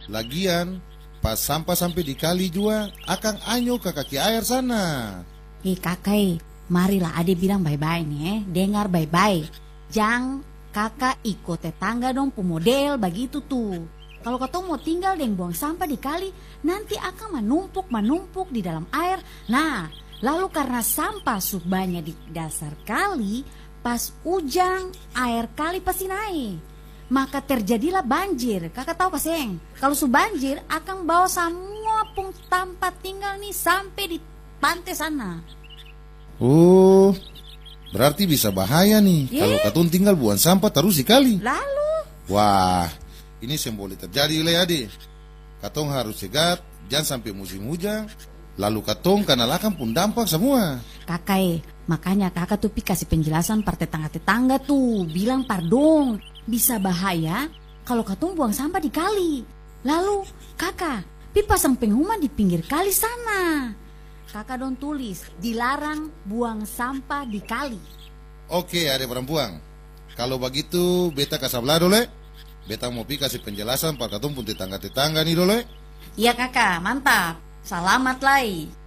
Lagian, pas sampah sampai di kali juga, akang anyo ke kaki air sana. Kakak, marilah ade bilang bye-bye nih, dengar bye-bye. Jangan kakak ikut tetangga dong pemodel begitu tuh. Kalau katong mau tinggal deng buang sampah di kali, nanti akan menumpuk di dalam air. Nah, lalu karena sampah subahnya di dasar kali, pas hujan air kali pasti naik. Maka terjadilah banjir. Kakak tahu kaseng? Kalau banjir akan bawa semua tempat tinggal nih sampai di pantai sana. Oh, berarti bisa bahaya nih kalau katong tinggal buang sampah terus di kali. Lalu? Wah, ini boleh terjadi le ade. Katong harus cegat, jangan sampai musim hujan. Lalu katong kanalakan pun dampak semua. Kakak, makanya kakak tuh kasih penjelasan par tetangga-tetangga tuh. Bilang pardon, bisa bahaya kalau katong buang sampah di kali. Lalu kakak, pasang pengumuman di pinggir kali sana. Kakak dong tulis, dilarang buang sampah di kali. Oke, ade perempuan. Kalau begitu, beta kasabla dole. Beta mau kasih penjelasan par katong pun tetangga-tetangga nih dole. Iya kakak, mantap. Selamat lai.